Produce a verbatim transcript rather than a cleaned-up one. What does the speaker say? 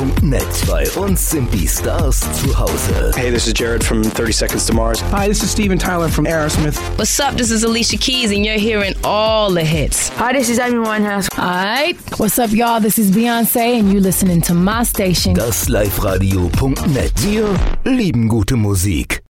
punkt net. Bei uns sind die Stars zu Hause. Hey, this is Jared from thirty Seconds to Mars. Hi, this is Steven Tyler from Aerosmith. What's up? This is Alicia Keys, and you're hearing all the hits. Hi, this is Amy Winehouse. Alright, what's up, y'all? This is Beyonce, and you're listening to my station. Das Live Radio punkt net. Wir lieben gute Musik.